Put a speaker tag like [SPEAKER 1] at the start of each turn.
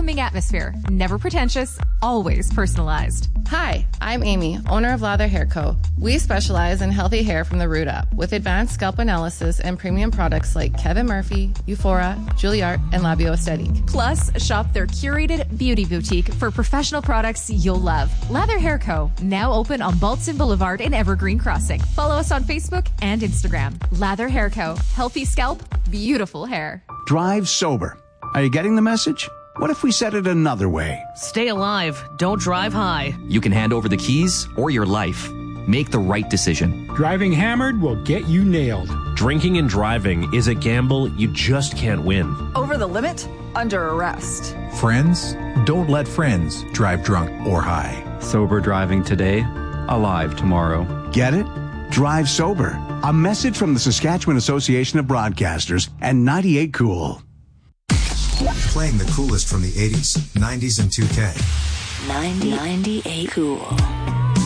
[SPEAKER 1] calming atmosphere. Never pretentious, always personalized.
[SPEAKER 2] Hi, I'm Amy, owner of Lather Hair Co. We specialize in healthy hair from the root up with advanced scalp analysis and premium products like Kevin Murphy, Euphora, Juilliard, and Labio Aesthetique.
[SPEAKER 1] Plus, shop their curated beauty boutique for professional products you'll love. Lather Hair Co. Now open on Baltzan Boulevard in Evergreen Crossing. Follow us on Facebook and Instagram. Lather Hair Co. Healthy scalp, beautiful hair.
[SPEAKER 3] Drive sober. Are you getting the message? What if we said it another way?
[SPEAKER 4] Stay alive. Don't drive high.
[SPEAKER 5] You can hand over the keys or your life. Make the right decision.
[SPEAKER 6] Driving hammered will get you nailed.
[SPEAKER 7] Drinking and driving is a gamble you just can't win.
[SPEAKER 8] Over the limit? Under arrest.
[SPEAKER 9] Friends? Don't let friends drive drunk or high.
[SPEAKER 10] Sober driving today, alive tomorrow.
[SPEAKER 3] Get it? Drive sober. A message from the Saskatchewan Association of Broadcasters and 98 Cool.
[SPEAKER 11] Playing the coolest from the 80s, 90s, and 2K.
[SPEAKER 12] 98 Cool.